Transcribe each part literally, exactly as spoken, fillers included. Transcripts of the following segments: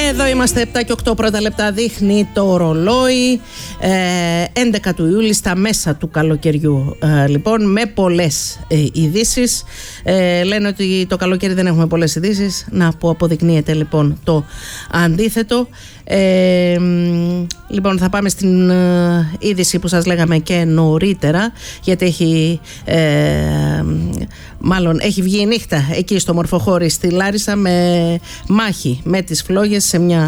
Εδώ είμαστε, επτά και οκτώ πρώτα λεπτά δείχνει το ρολόι, ε, έντεκα του Ιούλη, στα μέσα του καλοκαιριού, ε, λοιπόν, με πολλές ε, ειδήσεις. Ε, λένε ότι το καλοκαίρι δεν έχουμε πολλές ειδήσεις, να που αποδεικνύεται λοιπόν το αντίθετο. Ε, λοιπόν, θα πάμε στην ε, είδηση που σας λέγαμε και νωρίτερα, γιατί έχει ε, μάλλον έχει βγει η νύχτα εκεί στο Μορφοχώρι στη Λάρισα με μάχη με τις φλόγες σε μια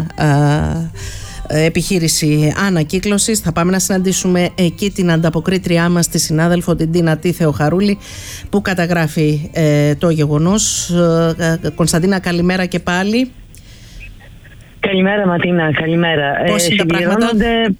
ε, επιχείρηση ανακύκλωσης. Θα πάμε να συναντήσουμε εκεί την ανταποκρίτριά μας, τη συνάδελφο την Τίνα Τη Θεοχαρούλη, που καταγράφει ε, το γεγονός. ε, Κωνσταντίνα, καλημέρα και πάλι. Καλημέρα Ματίνα, καλημέρα. Πώς είναι ε, τα πράγματα?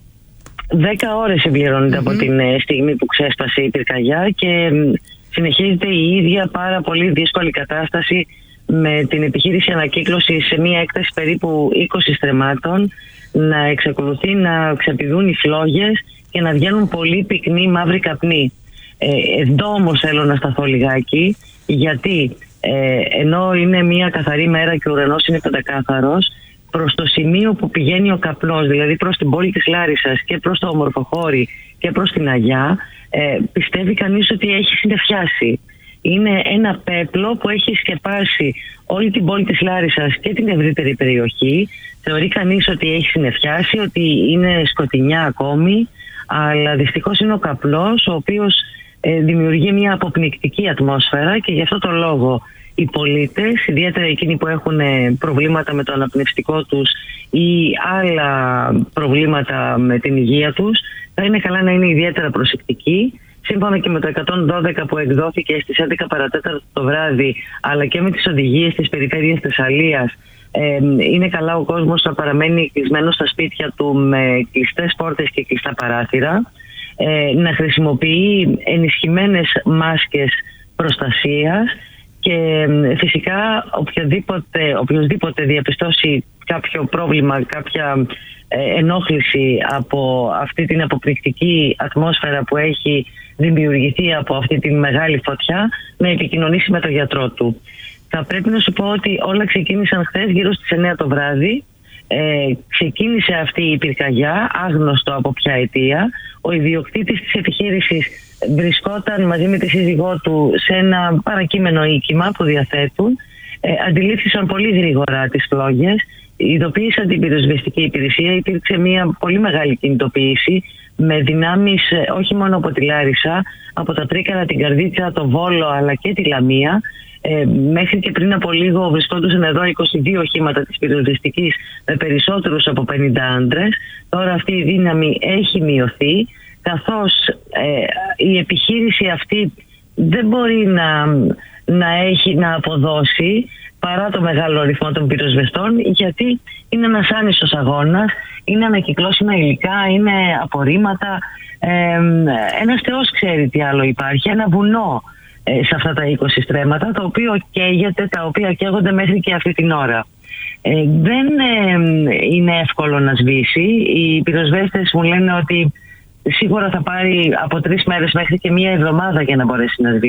Δέκα ώρες συμπληρώνονται mm-hmm. από την στιγμή που ξέσπασε η πυρκαγιά και συνεχίζεται η ίδια πάρα πολύ δύσκολη κατάσταση με την επιχείρηση ανακύκλωσης σε μια έκταση περίπου είκοσι στρεμμάτων, να εξακολουθεί να ξεπηδούν οι φλόγες και να βγαίνουν πολύ πυκνοί μαύροι καπνοί. Ε, εδώ όμως θέλω να σταθώ λιγάκι, γιατί ε, ενώ είναι μια καθαρή μέρα και ο ουρανός είναι πεντακάθαρος, προς το σημείο που πηγαίνει ο καπνός, δηλαδή προς την πόλη της Λάρισσας και προς το Μορφοχώρι και προς την Αγιά, ε, πιστεύει κανείς ότι έχει συννεφιάσει. Είναι ένα πέπλο που έχει σκεπάσει όλη την πόλη της Λάρισσας και την ευρύτερη περιοχή. Θεωρεί κανείς ότι έχει συννεφιάσει, ότι είναι σκοτεινιά ακόμη, αλλά δυστυχώς είναι ο καπνός ο οποίος ε, δημιουργεί μια αποπνικτική ατμόσφαιρα, και γι' αυτό το λόγο οι πολίτες, ιδιαίτερα εκείνοι που έχουν προβλήματα με το αναπνευστικό τους ή άλλα προβλήματα με την υγεία τους, θα είναι καλά να είναι ιδιαίτερα προσεκτικοί. Σύμφωνα και με το εκατόν δώδεκα που εκδόθηκε στις έντεκα παρά τέταρτο το βράδυ, αλλά και με τις οδηγίες της περιφέρειας Θεσσαλίας, ε, είναι καλά ο κόσμος να παραμένει κλεισμένος στα σπίτια του με κλειστές πόρτες και κλειστά παράθυρα, ε, να χρησιμοποιεί ενισχυμένες μάσκες προστασίας, και φυσικά οποιοδήποτε, οποιοδήποτε διαπιστώσει κάποιο πρόβλημα, κάποια ε, ενόχληση από αυτή την αποπνικτική ατμόσφαιρα που έχει δημιουργηθεί από αυτή τη μεγάλη φωτιά, να επικοινωνήσει με τον γιατρό του. Θα πρέπει να σου πω ότι όλα ξεκίνησαν χθες γύρω στις εννιά το βράδυ. Ε, ξεκίνησε αυτή η πυρκαγιά, άγνωστο από ποια αιτία. Ο ιδιοκτήτης της επιχείρησης βρισκόταν μαζί με τη σύζυγό του σε ένα παρακείμενο οίκημα που διαθέτουν. Ε, αντιλήφθησαν πολύ γρήγορα τις φλόγες, ειδοποίησαν την πυροσβεστική υπηρεσία. Υπήρξε μια πολύ μεγάλη κινητοποίηση με δυνάμεις όχι μόνο από τη Λάρισα, από τα Τρίκαλα, την Καρδίτσα, το Βόλο αλλά και τη Λαμία. Ε, μέχρι και πριν από λίγο βρισκόντουσαν εδώ είκοσι δύο οχήματα της πυροσβεστικής με περισσότερους από πενήντα άντρες. Τώρα αυτή η δύναμη έχει μειωθεί, καθώς ε, η επιχείρηση αυτή δεν μπορεί να, να, έχει, να αποδώσει παρά το μεγάλο αριθμό των πυροσβεστών, γιατί είναι ένας άνισος αγώνας, είναι ανακυκλώσιμα υλικά, είναι απορρίμματα. Ε, ένας Θεός ξέρει τι άλλο υπάρχει, ένα βουνό σε αυτά τα είκοσι στρέμματα, το οποίο καίγεται, τα οποία καίγονται μέχρι και αυτή την ώρα. Ε, δεν ε, είναι εύκολο να σβήσει. Οι πυροσβέστες μου λένε ότι σίγουρα θα πάρει από τρεις μέρες μέχρι και μία εβδομάδα για να μπορέσει να σβήσει.